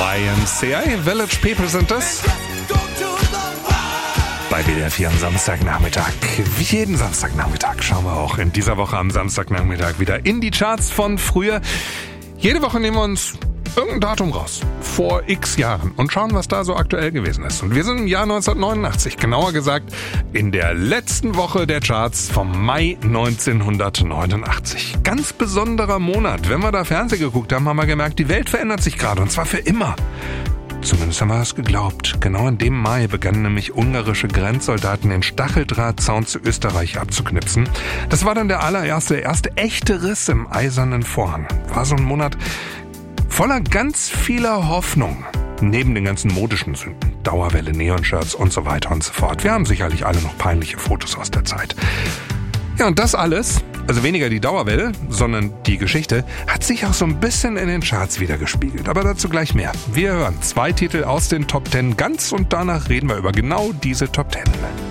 YMCA, Village People sind das. Bei WDR 4 am Samstagnachmittag. Wie jeden Samstagnachmittag schauen wir auch in dieser Woche am Samstagnachmittag wieder in die Charts von früher. Jede Woche nehmen wir uns irgendein Datum raus, vor x Jahren, und schauen, was da so aktuell gewesen ist. Und wir sind im Jahr 1989, genauer gesagt in der letzten Woche der Charts vom Mai 1989. Ganz besonderer Monat. Wenn wir da Fernsehen geguckt haben, haben wir gemerkt, die Welt verändert sich gerade, und zwar für immer. Zumindest haben wir das geglaubt. Genau in dem Mai begannen nämlich ungarische Grenzsoldaten den Stacheldrahtzaun zu Österreich abzuknipsen. Das war dann der erste echte Riss im eisernen Vorhang. War so ein Monat voller ganz vieler Hoffnung. Neben den ganzen modischen Sünden, Dauerwelle, Neonshirts und so weiter und so fort. Wir haben sicherlich alle noch peinliche Fotos aus der Zeit. Ja, und das alles, also weniger die Dauerwelle, sondern die Geschichte, hat sich auch so ein bisschen in den Charts wiedergespiegelt. Aber dazu gleich mehr. Wir hören 2 Titel aus den Top 10 ganz, und danach reden wir über genau diese Top 10.